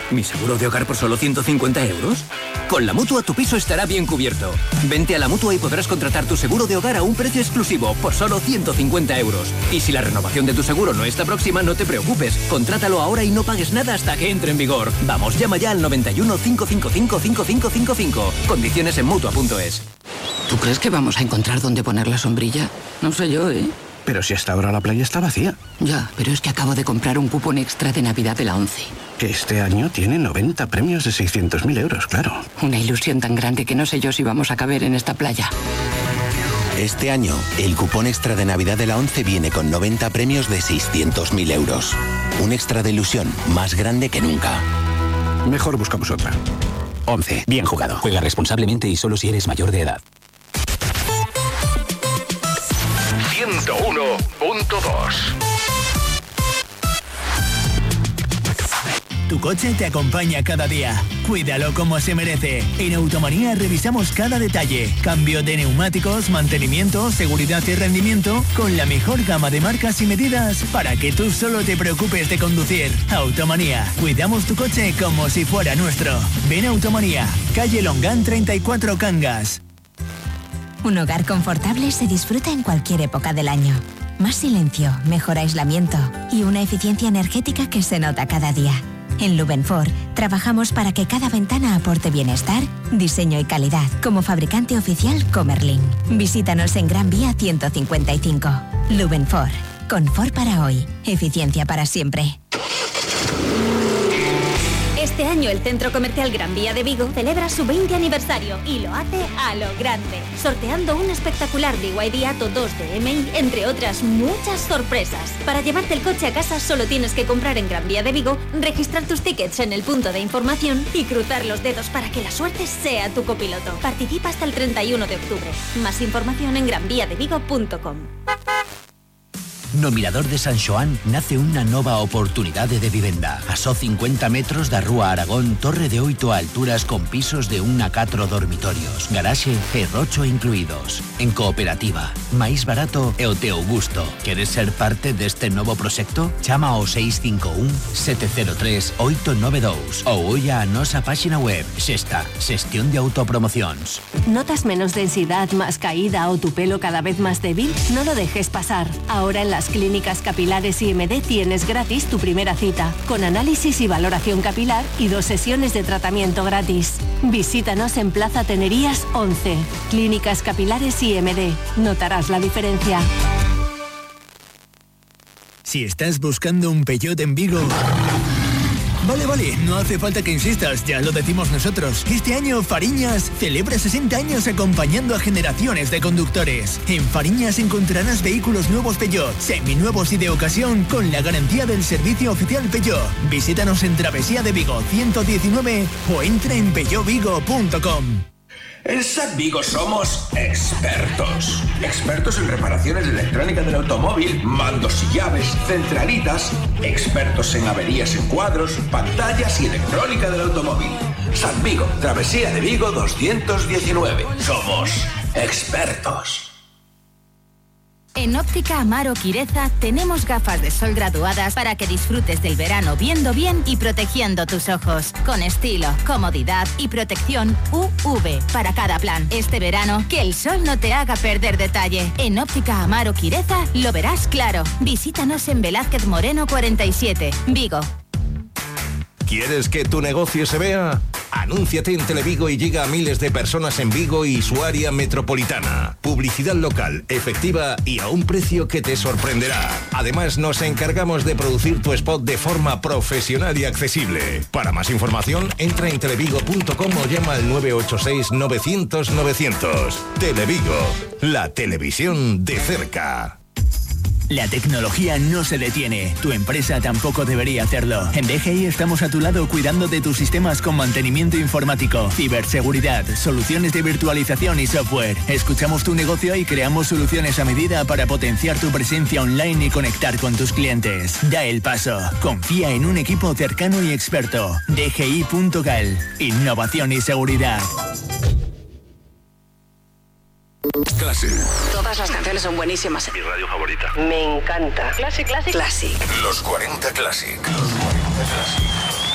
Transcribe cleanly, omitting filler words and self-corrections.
¿Mi seguro de hogar por solo 150 euros? Con la Mutua tu piso estará bien cubierto. Vente a la Mutua y podrás contratar tu seguro de hogar a un precio exclusivo por solo 150 euros. Y si la renovación de tu seguro no está próxima, no te preocupes. Contrátalo ahora y no pagues nada hasta que entre en vigor. Vamos, llama ya al 91 555 5555. Condiciones en Mutua.es. ¿Tú crees que vamos a encontrar dónde poner la sombrilla? No sé yo, ¿eh? Pero si hasta ahora la playa está vacía. Ya, pero es que acabo de comprar un cupón extra de Navidad de la ONCE. Que este año tiene 90 premios de 600.000 euros, claro. Una ilusión tan grande que no sé yo si vamos a caber en esta playa. Este año, el cupón extra de Navidad de la ONCE viene con 90 premios de 600.000 euros. Un extra de ilusión más grande que nunca. Mejor buscamos otra. ONCE. Bien jugado. Juega responsablemente y solo si eres mayor de edad. 101.2. Tu coche te acompaña cada día. Cuídalo como se merece. En Automanía revisamos cada detalle. Cambio de neumáticos, mantenimiento, seguridad y rendimiento con la mejor gama de marcas y medidas para que tú solo te preocupes de conducir. Automanía. Cuidamos tu coche como si fuera nuestro. Ven a Automanía. Calle Longán 34 Cangas. Un hogar confortable se disfruta en cualquier época del año. Más silencio, mejor aislamiento y una eficiencia energética que se nota cada día. En Lubenfor trabajamos para que cada ventana aporte bienestar, diseño y calidad, como fabricante oficial Comerlin. Visítanos en Gran Vía 155. Lubenfor. Confort para hoy. Eficiencia para siempre. Este año el Centro Comercial Gran Vía de Vigo celebra su 20 aniversario y lo hace a lo grande, sorteando un espectacular BYD Atto 2 de MI, entre otras muchas sorpresas. Para llevarte el coche a casa solo tienes que comprar en Gran Vía de Vigo, registrar tus tickets en el punto de información y cruzar los dedos para que la suerte sea tu copiloto. Participa hasta el 31 de octubre. Más información en granviadevigo.com. No Mirador de San Xoán nace unha nova oportunidade de vivenda. A só 50 metros da Rúa Aragón, torre de 8 alturas con pisos de 1 a 4 dormitorios, garaxe e rocho incluídos. En cooperativa, máis barato e o teu gusto. Queres ser parte deste novo proxecto? Chama ao 651 703 892 ou olla a nosa páxina web. Xesta, xestión de autopromocións. ¿Notas menos densidad, más caída o tu pelo cada vez más débil? No lo dejes pasar. Ahora en las clínicas capilares IMD tienes gratis tu primera cita, con análisis y valoración capilar y 2 sesiones de tratamiento gratis. Visítanos en Plaza Tenerías 11. Clínicas capilares IMD. Notarás la diferencia. Si estás buscando un Peugeot en Vigo... Vale, no hace falta que insistas, ya lo decimos nosotros. Este año Fariñas celebra 60 años acompañando a generaciones de conductores. En Fariñas encontrarás vehículos nuevos Peugeot, seminuevos y de ocasión con la garantía del servicio oficial Peugeot. Visítanos en Travesía de Vigo 119 o entra en peugeotvigo.com. En SAT Vigo somos expertos. Expertos en reparaciones de electrónica del automóvil, mandos y llaves, centralitas. Expertos en averías en cuadros, pantallas y electrónica del automóvil. SAT Vigo, Travesía de Vigo 219. Somos expertos. En Óptica Amaro Quireza tenemos gafas de sol graduadas para que disfrutes del verano viendo bien y protegiendo tus ojos. Con estilo, comodidad y protección UV para cada plan. Este verano, que el sol no te haga perder detalle. En Óptica Amaro Quireza lo verás claro. Visítanos en Velázquez Moreno 47, Vigo. ¿Quieres que tu negocio se vea? Anúnciate en Televigo y llega a miles de personas en Vigo y su área metropolitana. Publicidad local, efectiva y a un precio que te sorprenderá. Además, nos encargamos de producir tu spot de forma profesional y accesible. Para más información, entra en televigo.com o llama al 986 900 900. Televigo, la televisión de cerca. La tecnología no se detiene. Tu empresa tampoco debería hacerlo. En DGI estamos a tu lado cuidando de tus sistemas con mantenimiento informático, ciberseguridad, soluciones de virtualización y software. Escuchamos tu negocio y creamos soluciones a medida para potenciar tu presencia online y conectar con tus clientes. Da el paso. Confía en un equipo cercano y experto. DGI.gal. Innovación y seguridad. Classic. Todas las canciones son buenísimas. Mi radio favorita. Me encanta. Classic. Los 40 Classic. Los 40 Classic.